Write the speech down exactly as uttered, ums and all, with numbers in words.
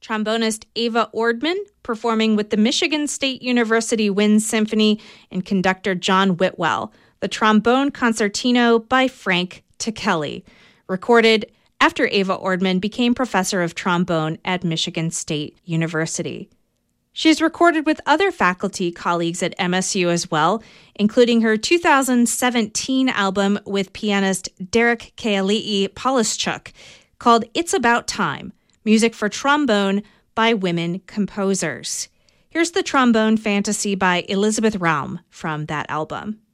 trombonist Ava Ordman performing with the Michigan State University Wind Symphony and conductor John Whitwell, the trombone concertino by Frank Ticheli, recorded after Ava Ordman became professor of trombone at Michigan State University. She's recorded with other faculty colleagues at M S U as well, including her two thousand seventeen album with pianist Derek Keali'i Polischuk called It's About Time, music for trombone by women composers. Here's the Trombone Fantasy by Elizabeth Raum from that album.